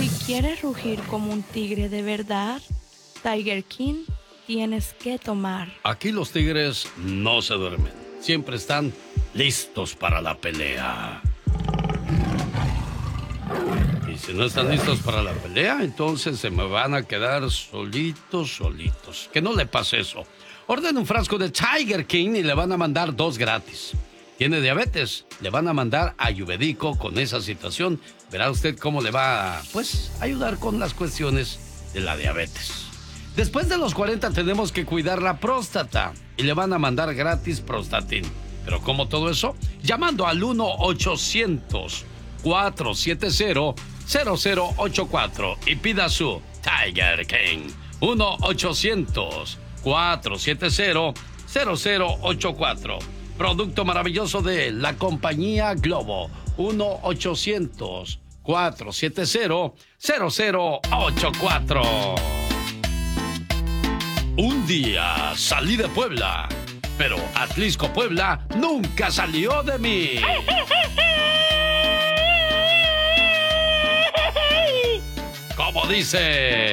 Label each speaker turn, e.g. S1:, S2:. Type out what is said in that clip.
S1: Si quieres rugir como un tigre de verdad, Tiger King, tienes que tomar.
S2: Aquí los tigres no se duermen. Siempre están listos para la pelea. Y si no están listos para la pelea, entonces se me van a quedar solitos. Que no le pase eso. Ordene un frasco de Tiger King y le van a mandar 2 gratis. Tiene diabetes, le van a mandar Ayurvédico con esa situación. Verá usted cómo le va a, ayudar con las cuestiones de la diabetes. Después de los 40 tenemos que cuidar la próstata y le van a mandar gratis Prostatin. ¿Pero cómo todo eso? Llamando al 1-800-470-0084 y pida su Tiger King. 1-800-470-0084. Producto maravilloso de la compañía Globo. 1-800-470-0084. Un día salí de Puebla, pero Atlisco, Puebla nunca salió de mí. Como dice...